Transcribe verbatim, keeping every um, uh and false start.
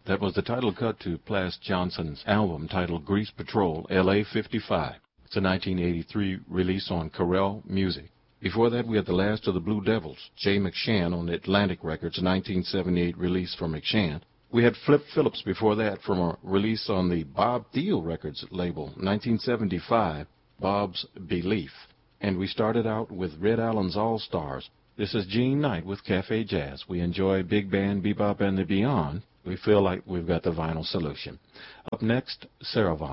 That was the title cut to Plas Johnson's album titled Grease Patrol L A fifty-five. It's a nineteen eighty-three release on Corel Music. Before that, we had The Last of the Blue Devils, Jay McShann on Atlantic Records, a nineteen seventy-eight release from McShann. We had Flip Phillips before that from a release on the Bob Thiel Records label, nineteen seventy-five, Bob's Belief. And we started out with Red Allen's All-Stars. This is Gene Knight with Cafe Jazz. We enjoy big band, bebop, and the beyond. We feel like we've got the vinyl solution. Up next, Sarah Vaughan.